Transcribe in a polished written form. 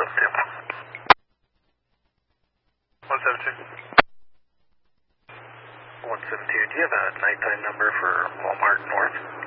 172. Do you have a nighttime number for Walmart North?